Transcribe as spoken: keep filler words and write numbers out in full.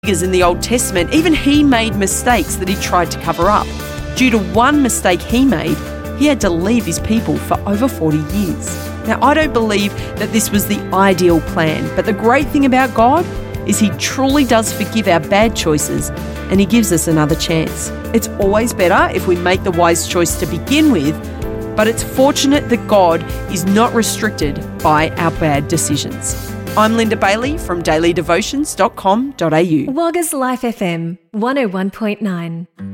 figures in the Old Testament, even he made mistakes that he tried to cover up. Due to one mistake he made, he had to leave his people for over forty years. Now, I don't believe that this was the ideal plan, but the great thing about God is he truly does forgive our bad choices and he gives us another chance. It's always better if we make the wise choice to begin with, but it's fortunate that God is not restricted by our bad decisions. I'm Linda Bailey from daily devotions dot com dot a u. Wagga's Life F M one oh one point nine.